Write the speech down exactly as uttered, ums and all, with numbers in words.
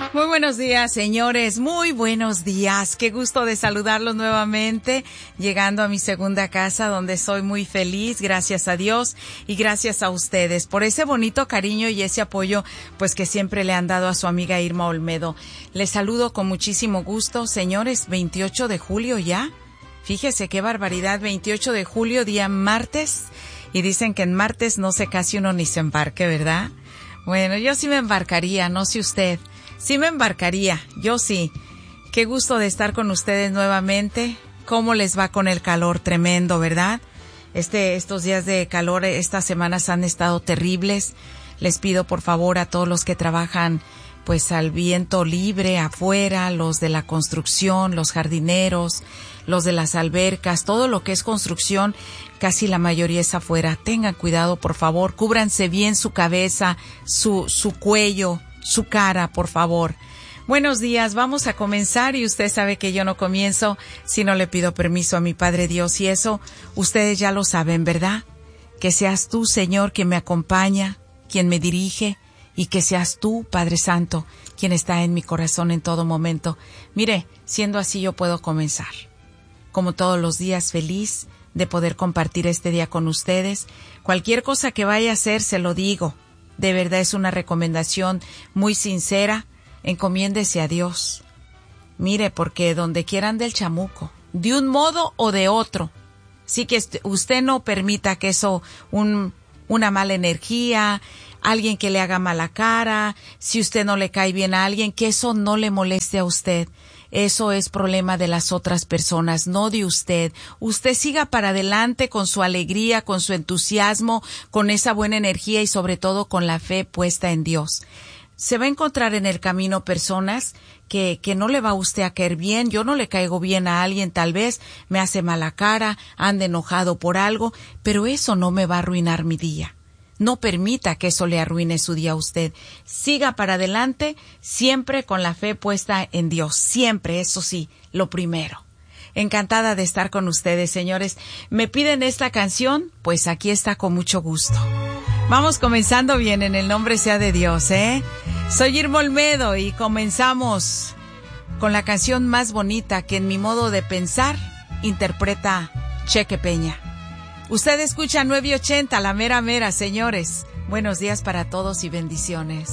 Muy buenos días, señores, muy buenos días. Qué gusto de saludarlos nuevamente, llegando a mi segunda casa, donde soy muy feliz, gracias a Dios y gracias a ustedes por ese bonito cariño y ese apoyo, pues que siempre le han dado a su amiga Irma Olmedo. Les saludo con muchísimo gusto, señores, veintiocho de julio ya. Fíjese qué barbaridad, veintiocho de julio, día martes, y dicen que en martes no sé casi uno ni se embarque, ¿verdad? Bueno, yo sí me embarcaría, no sé usted. Sí me embarcaría, yo sí. Qué gusto de estar con ustedes nuevamente. ¿Cómo les va con el calor tremendo, verdad? Este, estos días de calor, estas semanas han estado terribles. Les pido por favor a todos los que trabajan pues al viento libre afuera, los de la construcción, los jardineros, los de las albercas, todo lo que es construcción, casi la mayoría es afuera. Tengan cuidado, por favor, cúbranse bien su cabeza, su, su cuello, su cara, por favor. Buenos días, vamos a comenzar y usted sabe que yo no comienzo si no le pido permiso a mi Padre Dios y eso ustedes ya lo saben, ¿verdad? Que seas tú, Señor, quien me acompaña, quien me dirige y que seas tú, Padre Santo, quien está en mi corazón en todo momento. Mire, siendo así yo puedo comenzar. Como todos los días, feliz de poder compartir este día con ustedes. Cualquier cosa que vaya a hacer, se lo digo. De verdad es una recomendación muy sincera. Encomiéndese a Dios. Mire, porque donde quieran del chamuco, de un modo o de otro. Sí que usted no permita que eso, un, una mala energía, alguien que le haga mala cara, si usted no le cae bien a alguien, que eso no le moleste a usted. Eso es problema de las otras personas, no de usted. Usted siga para adelante con su alegría, con su entusiasmo, con esa buena energía y sobre todo con la fe puesta en Dios. Se va a encontrar en el camino personas que, que no le va a usted a caer bien. Yo no le caigo bien a alguien, tal vez me hace mala cara, ande enojado por algo, pero eso no me va a arruinar mi día. No permita que eso le arruine su día a usted. Siga para adelante, siempre con la fe puesta en Dios. Siempre, eso sí, lo primero. Encantada de estar con ustedes, señores. ¿Me piden esta canción? Pues aquí está con mucho gusto. Vamos comenzando bien, en el nombre sea de Dios, ¿eh? Soy Irma Olmedo y comenzamos con la canción más bonita que en mi modo de pensar interpreta Cheque Peña. Usted escucha nueve ochenta, la mera mera, señores. Buenos días para todos y bendiciones.